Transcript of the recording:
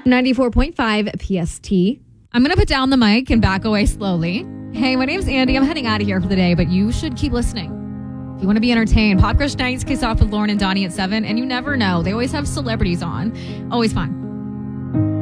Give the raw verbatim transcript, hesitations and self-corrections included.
ninety-four point five P S T. I'm going to put down the mic and back away slowly. Hey, my name's Andy. I'm heading out of here for the day, but you should keep listening. If you want to be entertained, Pop Crush Nights kicks off with Lauren and Donnie at seven, and you never know. They always have celebrities on. Always fun.